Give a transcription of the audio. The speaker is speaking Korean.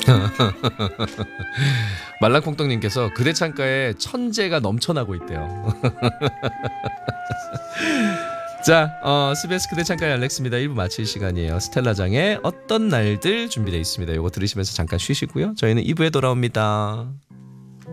말랑콩떡님께서 그대 창가에 천재가 넘쳐나고 있대요. 자, CBS 그대 창가의 알렉스입니다. 1부 마칠 시간이에요. 스텔라장의 어떤 날들 준비되어 있습니다. 이거 들으시면서 잠깐 쉬시고요. 저희는 2부에 돌아옵니다.